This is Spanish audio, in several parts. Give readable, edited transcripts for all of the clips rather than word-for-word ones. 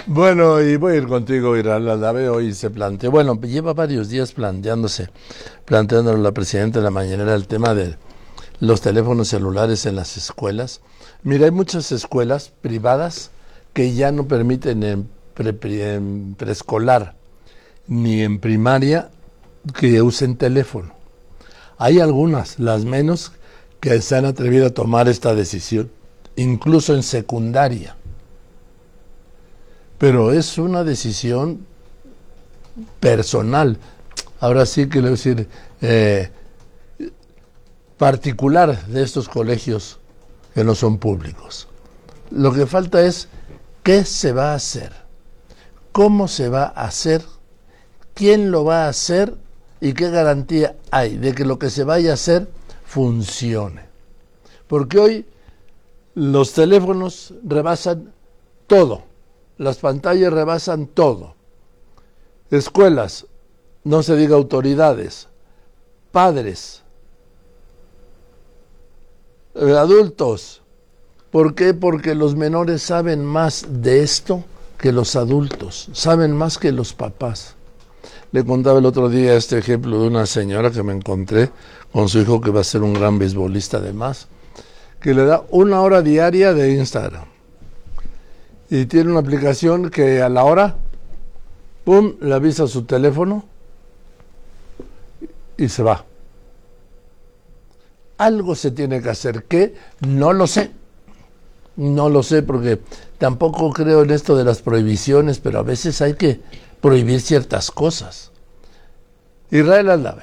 Bueno, y voy a ir contigo, Iralanda. Hoy se planteó, bueno, lleva varios días planteándolo la presidenta en la mañanera el tema de los teléfonos celulares en las escuelas. Mira, hay muchas escuelas privadas que ya no permiten en preescolar ni en primaria que usen teléfono. Hay algunas, las menos, que se han atrevido a tomar esta decisión, incluso en secundaria. Pero es una decisión personal. Ahora sí que le voy a decir, particular de estos colegios que no son públicos. Lo que falta es qué se va a hacer, cómo se va a hacer, quién lo va a hacer y qué garantía hay de que lo que se vaya a hacer funcione. Porque hoy los teléfonos rebasan todo, las pantallas rebasan todo. Escuelas, no se diga autoridades, padres, adultos. ¿Por qué? Porque los menores saben más de esto que los adultos, saben más que los papás. Le contaba el otro día este ejemplo de una señora que me encontré con su hijo que va a ser un gran beisbolista además, que le da 1 hora diaria de Instagram. Y tiene una aplicación que a la hora, pum, le avisa a su teléfono y se va. Algo se tiene que hacer, ¿qué? No lo sé. No lo sé porque tampoco creo en esto de las prohibiciones, pero a veces hay que prohibir ciertas cosas. Israel Aldave.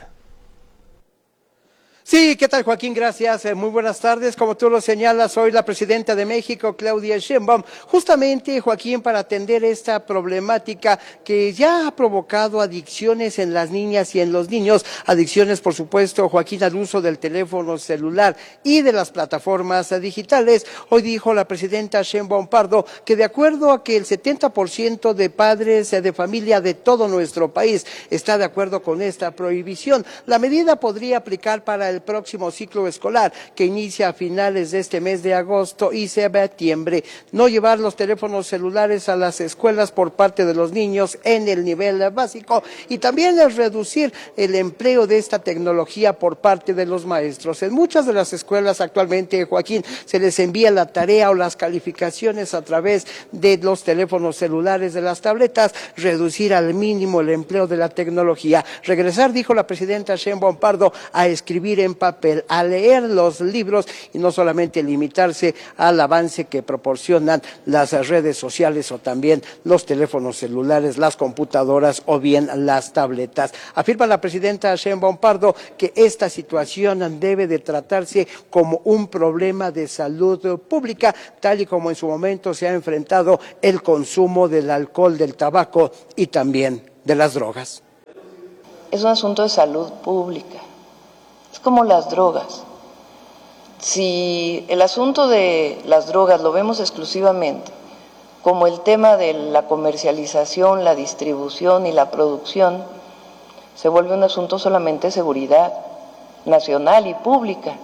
Sí, ¿qué tal, Joaquín? Gracias. Muy buenas tardes. Como tú lo señalas, hoy la presidenta de México, Claudia Sheinbaum, justamente, Joaquín, para atender esta problemática que ya ha provocado adicciones en las niñas y en los niños, adicciones, por supuesto, Joaquín, al uso del teléfono celular y de las plataformas digitales. Hoy dijo la presidenta Sheinbaum Pardo que de acuerdo a que el 70% de padres de familia de todo nuestro país está de acuerdo con esta prohibición, la medida podría aplicar para el próximo ciclo escolar que inicia a finales de este mes de agosto y septiembre. No llevar los teléfonos celulares a las escuelas por parte de los niños en el nivel básico y también reducir el empleo de esta tecnología por parte de los maestros. En muchas de las escuelas actualmente, Joaquín, se les envía la tarea o las calificaciones a través de los teléfonos celulares, de las tabletas, reducir al mínimo el empleo de la tecnología. Regresar, dijo la presidenta Sheinbaum Pardo, a escribir en papel, a leer los libros y no solamente limitarse al avance que proporcionan las redes sociales o también los teléfonos celulares, las computadoras o bien las tabletas. Afirma la presidenta Sheinbaum Pardo que esta situación debe de tratarse como un problema de salud pública, tal y como en su momento se ha enfrentado el consumo del alcohol, del tabaco y también de las drogas. Es un asunto de salud pública. Es como las drogas. Si el asunto de las drogas lo vemos exclusivamente como el tema de la comercialización, la distribución y la producción, se vuelve un asunto solamente de seguridad nacional y pública.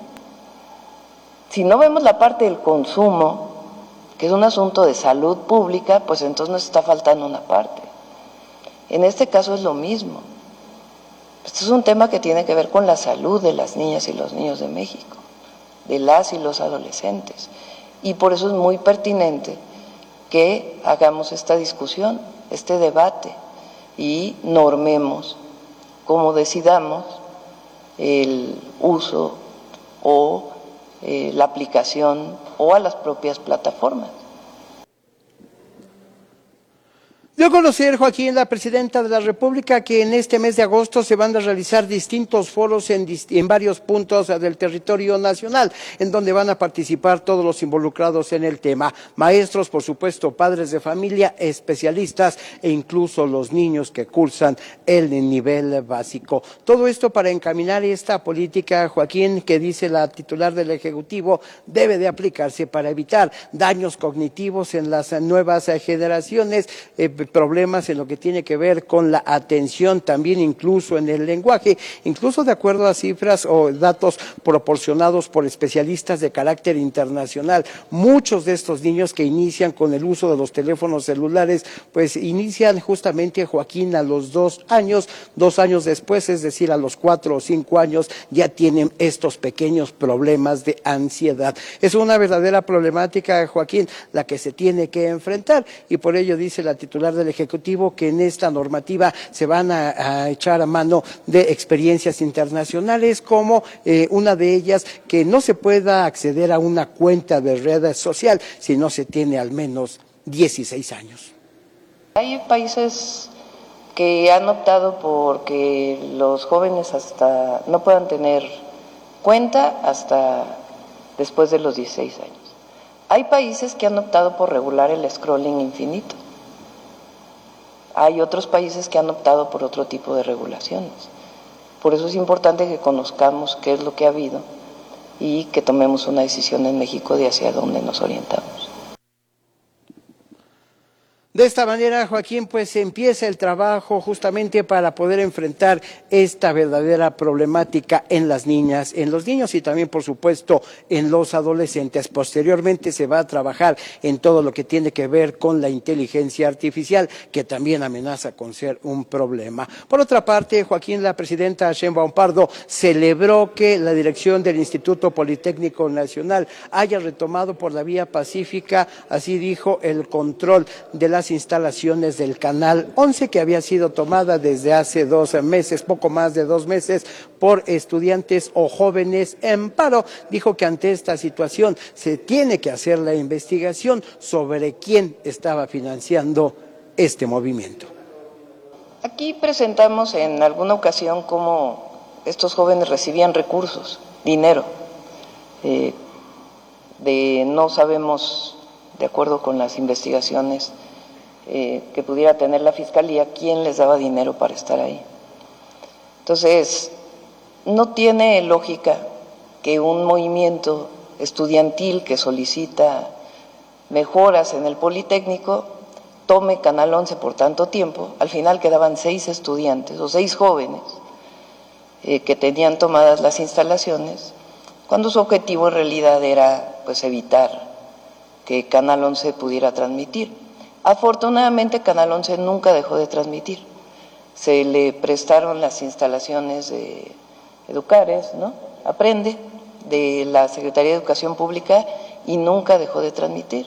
Si no vemos la parte del consumo, que es un asunto de salud pública, pues entonces nos está faltando una parte. En este caso es lo mismo. Este es un tema que tiene que ver con la salud de las niñas y los niños de México, de las y los adolescentes. Y por eso es muy pertinente que hagamos esta discusión, este debate, y normemos, como decidamos, el uso o la aplicación o a las propias plataformas. Dio a conocer, Joaquín, la presidenta de la República, que en este mes de agosto se van a realizar distintos foros en varios puntos del territorio nacional, en donde van a participar todos los involucrados en el tema. Maestros, por supuesto, padres de familia, especialistas e incluso los niños que cursan el nivel básico. Todo esto para encaminar esta política, Joaquín, que dice la titular del Ejecutivo, debe de aplicarse para evitar daños cognitivos en las nuevas generaciones, problemas en lo que tiene que ver con la atención, también incluso en el lenguaje, incluso de acuerdo a cifras o datos proporcionados por especialistas de carácter internacional. Muchos de estos niños que inician con el uso de los teléfonos celulares, pues inician justamente, Joaquín, a los 2 años, 2 años después, es decir, a los 4 o 5 años, ya tienen estos pequeños problemas de ansiedad. Es una verdadera problemática, Joaquín, la que se tiene que enfrentar, y por ello dice la titular del Ejecutivo que en esta normativa se van a echar a mano de experiencias internacionales, como una de ellas, que no se pueda acceder a una cuenta de red social si no se tiene al menos 16 años. Hay países que han optado por que los jóvenes hasta no puedan tener cuenta hasta después de los 16 años. Hay países que han optado por regular el scrolling infinito. Hay otros países que han optado por otro tipo de regulaciones. Por eso es importante que conozcamos qué es lo que ha habido y que tomemos una decisión en México de hacia dónde nos orientamos. De esta manera, Joaquín, pues empieza el trabajo justamente para poder enfrentar esta verdadera problemática en las niñas, en los niños y también, por supuesto, en los adolescentes. Posteriormente se va a trabajar en todo lo que tiene que ver con la inteligencia artificial, que también amenaza con ser un problema. Por otra parte, Joaquín, la presidenta Sheinbaum Pardo celebró que la dirección del Instituto Politécnico Nacional haya retomado por la vía pacífica, así dijo, el control de las instalaciones del Canal 11, que había sido tomada desde hace 2 meses, poco más de 2 meses, por estudiantes o jóvenes en paro. Dijo que ante esta situación se tiene que hacer la investigación sobre quién estaba financiando este movimiento. Aquí presentamos en alguna ocasión cómo estos jóvenes recibían recursos, dinero, no sabemos, de acuerdo con las investigaciones que pudiera tener la Fiscalía, quién les daba dinero para estar ahí. Entonces, no tiene lógica que un movimiento estudiantil que solicita mejoras en el Politécnico tome Canal 11 por tanto tiempo. Al final quedaban 6 estudiantes o 6 jóvenes que tenían tomadas las instalaciones, cuando su objetivo en realidad era pues evitar que Canal 11 pudiera transmitir. Afortunadamente Canal 11 nunca dejó de transmitir. Se le prestaron las instalaciones de Educares, ¿no? Aprende, de la Secretaría de Educación Pública, y nunca dejó de transmitir.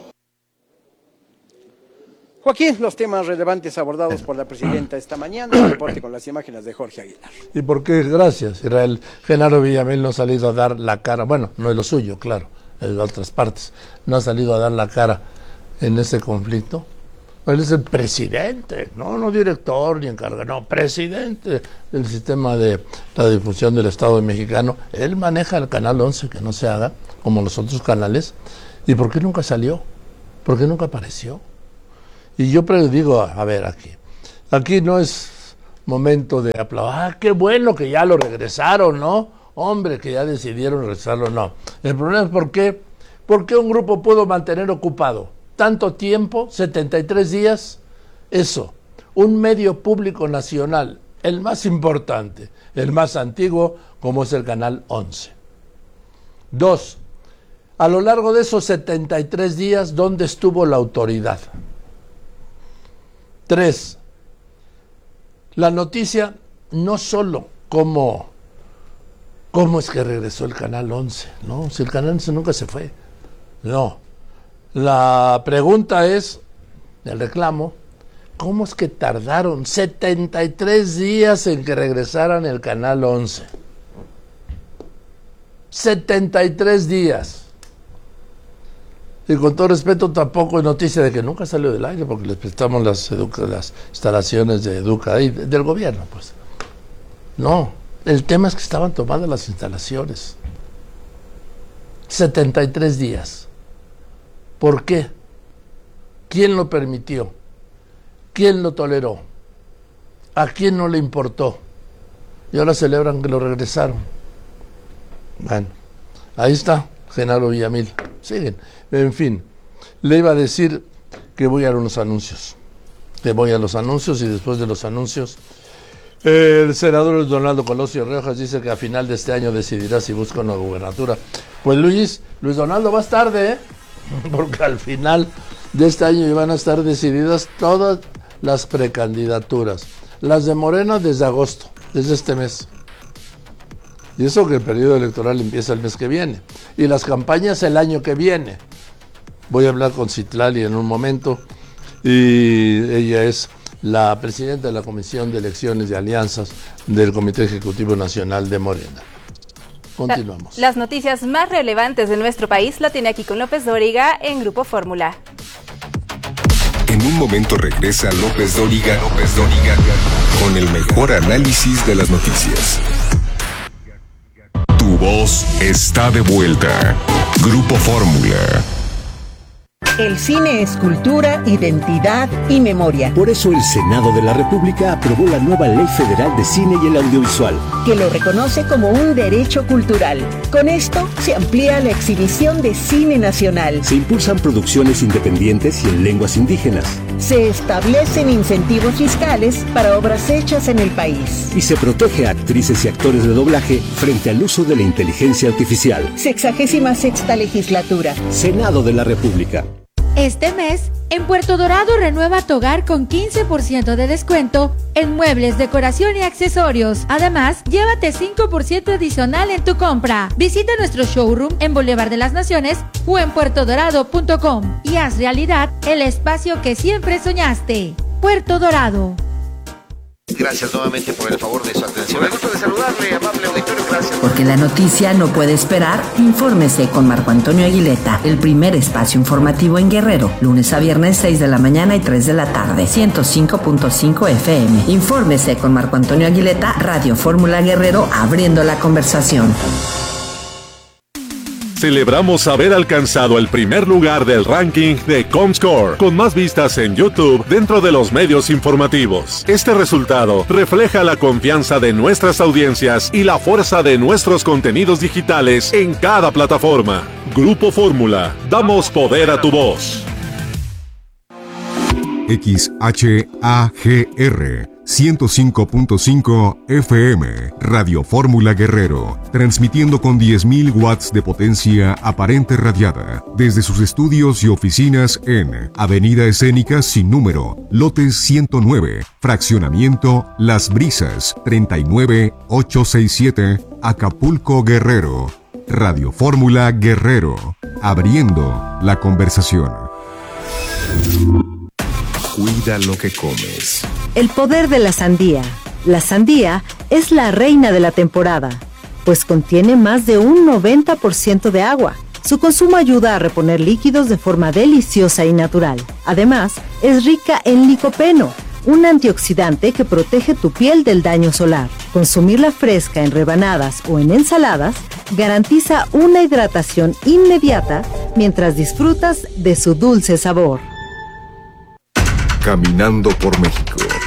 Joaquín, los temas relevantes abordados por la presidenta esta mañana, el reporte con las imágenes de Jorge Aguilar. ¿Y por qué? Gracias, Israel. Genaro Villamil no ha salido a dar la cara, bueno, no es lo suyo, claro, es de otras partes, no ha salido a dar la cara en ese conflicto. Él es el presidente, no director ni encargado, no, presidente del sistema de radiodifusión del Estado mexicano. Él maneja el Canal 11, que no se haga como los otros canales. ¿Y por qué nunca salió? ¿Por qué nunca apareció? Y yo digo, a ver, aquí no es momento de aplaudir, qué bueno que ya lo regresaron, ¿no? Hombre, que ya decidieron regresarlo, no. El problema es por qué un grupo pudo mantener ocupado tanto tiempo, 73 días, eso, un medio público nacional, el más importante, el más antiguo, como es el Canal 11. 2, a lo largo de esos 73 días, ¿dónde estuvo la autoridad? 3, la noticia, no solo cómo es que regresó el Canal 11, ¿no? Si el Canal 11 nunca se fue, no. La pregunta es, el reclamo, ¿cómo es que tardaron 73 días en que regresaran el Canal 11? 73 días. Y con todo respeto, tampoco hay noticia de que nunca salió del aire, porque les prestamos las instalaciones de Educa y del gobierno, pues. No, el tema es que estaban tomadas las instalaciones. 73 días. ¿Por qué? ¿Quién lo permitió? ¿Quién lo toleró? ¿A quién no le importó? Y ahora celebran que lo regresaron. Bueno, ahí está, Genaro Villamil. Siguen. En fin, le iba a decir que voy a dar unos anuncios. Te voy a los anuncios y después de los anuncios, el senador Luis Donaldo Colosio Riojas dice que a final de este año decidirá si busca una gubernatura. Pues Luis Donaldo, vas tarde, ¿eh? Porque al final de este año van a estar decididas todas las precandidaturas. Las de Morena desde agosto, desde este mes. Y eso que el periodo electoral empieza el mes que viene. Y las campañas el año que viene. Voy a hablar con Citlali en un momento. Y ella es la presidenta de la Comisión de Elecciones y Alianzas del Comité Ejecutivo Nacional de Morena. Continuamos. Las noticias más relevantes de nuestro país lo tiene aquí con López Dóriga en Grupo Fórmula. En un momento regresa López Dóriga con el mejor análisis de las noticias. Tu voz está de vuelta. Grupo Fórmula. El cine es cultura, identidad y memoria. Por eso el Senado de la República aprobó la nueva Ley Federal de Cine y el Audiovisual, que lo reconoce como un derecho cultural. Con esto se amplía la exhibición de cine nacional. Se impulsan producciones independientes y en lenguas indígenas. Se establecen incentivos fiscales para obras hechas en el país. Y se protege a actrices y actores de doblaje frente al uso de la inteligencia artificial. 66ª legislatura. Senado de la República. Este mes, en Puerto Dorado renueva tu hogar con 15% de descuento en muebles, decoración y accesorios. Además, llévate 5% adicional en tu compra. Visita nuestro showroom en Boulevard de las Naciones o en puertodorado.com y haz realidad el espacio que siempre soñaste. Puerto Dorado. Gracias nuevamente por el favor de su atención. Me gusta de saludarle, amable auditorio, gracias. Porque la noticia no puede esperar, infórmese con Marco Antonio Aguileta, el primer espacio informativo en Guerrero, lunes a viernes 6 de la mañana y 3 de la tarde, 105.5 FM. Infórmese con Marco Antonio Aguileta, Radio Fórmula Guerrero, abriendo la conversación. Celebramos haber alcanzado el primer lugar del ranking de Comscore, con más vistas en YouTube dentro de los medios informativos. Este resultado refleja la confianza de nuestras audiencias y la fuerza de nuestros contenidos digitales en cada plataforma. Grupo Fórmula, damos poder a tu voz. XHAGR 105.5 FM, Radio Fórmula Guerrero, transmitiendo con 10.000 watts de potencia aparente radiada, desde sus estudios y oficinas en Avenida Escénica sin número, lote 109, fraccionamiento Las Brisas, 39867, Acapulco, Guerrero. Radio Fórmula Guerrero, abriendo la conversación. Cuida lo que comes. El poder de la sandía. La sandía es la reina de la temporada, pues contiene más de un 90% de agua. Su consumo ayuda a reponer líquidos de forma deliciosa y natural. Además, es rica en licopeno, un antioxidante que protege tu piel del daño solar. Consumirla fresca en rebanadas o en ensaladas garantiza una hidratación inmediata mientras disfrutas de su dulce sabor. Caminando por México.